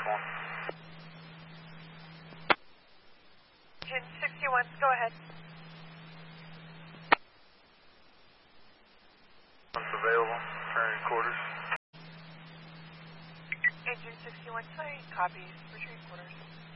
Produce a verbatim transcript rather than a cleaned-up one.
one. Engine sixty-one, go ahead. One's available, turning quarters. Engine sixty-one, sorry, copies, retrieve quarters.